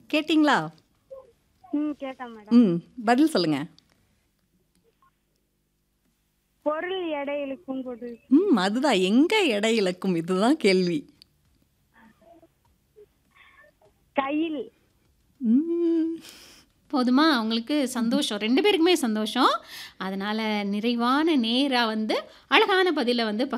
கேட்டிங்களா? கேட்டேன் மேடம். பதில் சொல்லுங்க. பொருள் எடை இழுக்கும் போது. அதுதான். எங்க எடை இழக்கும்? இதுதான் கேள்வி. கையில். ம். போதுமா? உங்களுக்கு சந்தோஷம். 2 பேருக்குமே சந்தோஷம். அதனால நிறைவான நேரா வந்து அழகான பதில வந்து